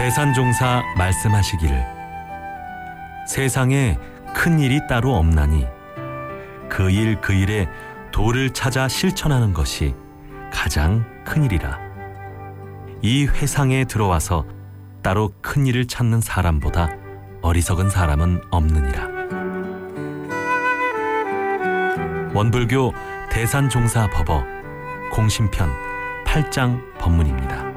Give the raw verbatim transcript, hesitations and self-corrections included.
대산종사 말씀하시기를 세상에 큰 일이 따로 없나니 그 일 그 일에 도를 찾아 실천하는 것이 가장 큰 일이라. 이 회상에 들어와서 따로 큰 일을 찾는 사람보다 어리석은 사람은 없느니라. 원불교 대산종사 법어 공심편 팔 장 법문입니다.